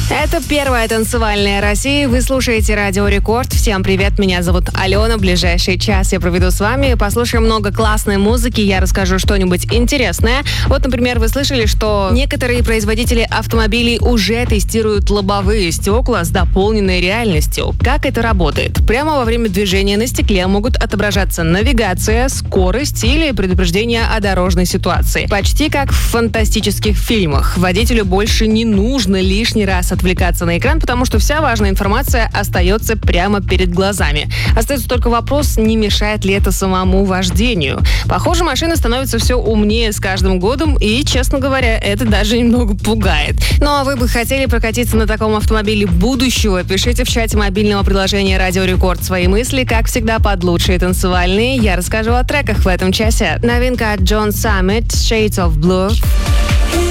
Это первая танцевальная Россия. Вы слушаете Радио Рекорд. Всем привет, меня зовут Алена. Ближайший час я проведу с вами. Послушаем много классной музыки. Я расскажу что-нибудь интересное. Вот, например, вы слышали, что некоторые производители автомобилей уже тестируют лобовые стекла с дополненной реальностью. Как это работает? Прямо во время движения на стекле могут отображаться навигация, скорость или предупреждение о дорожной ситуации. Почти как в фантастических фильмах. Водителю больше не нужно лишний раз отвлекаться на экран, потому что вся важная информация остается прямо перед глазами. Остается только вопрос, не мешает ли это самому вождению. Похоже, машина становится все умнее с каждым годом, и, честно говоря, это даже немного пугает. Ну а вы бы хотели прокатиться на таком автомобиле будущего? Пишите в чате мобильного приложения Радио Рекорд свои мысли, как всегда, под лучшие танцевальные. Я расскажу о треках в этом часе. Новинка от John Summit, Shades of Blue.